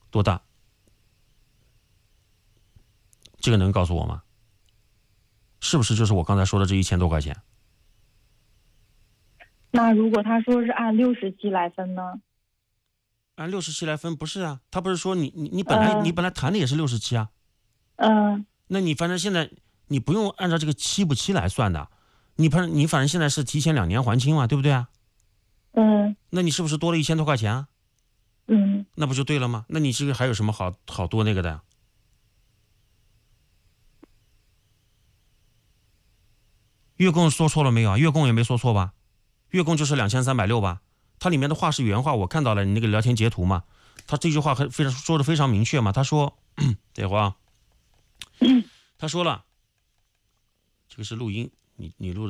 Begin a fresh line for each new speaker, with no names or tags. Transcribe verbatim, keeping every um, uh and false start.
多大？这个能告诉我吗？是不是就是我刚才说的这一千多块钱？
那如果他说是按六十期来分呢？
按六十期来分不是啊？他不是说你你你本来、
呃、
你本来谈的也是六十期啊？
嗯、呃，
那你反正现在你不用按照这个期不期来算的，你反正你反正现在是提前两年还清嘛，对不对啊？
嗯，
那你是不是多了一千多块钱啊？
嗯，
那不就对了吗？那你这个还有什么好好多那个的呀？月供说错了没有啊？月供也没说错吧？月供就是两千三百六吧？它里面的话是原话，我看到了你那个聊天截图嘛。他这句话很非常说的非常明确嘛。他说，等会儿啊，他说了，这个是录音，你你录的。